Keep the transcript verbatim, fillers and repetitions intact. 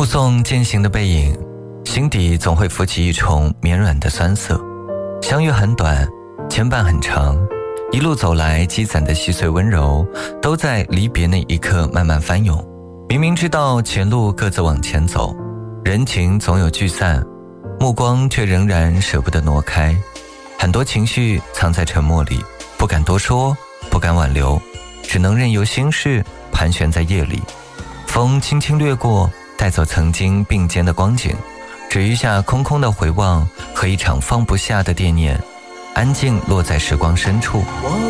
目送渐行的背影，心底总会浮起一重绵软的酸涩。相遇很短，牵绊很长，一路走来积攒的细碎温柔，都在离别那一刻慢慢翻涌。明明知道前路各自往前走，人情总有聚散，目光却仍然舍不得挪开。很多情绪藏在沉默里，不敢多说，不敢挽留，只能任由心事盘旋在夜里。风轻轻掠过，带走曾经并肩的光景，只余下空空的回望和一场放不下的惦念，安静落在时光深处。 我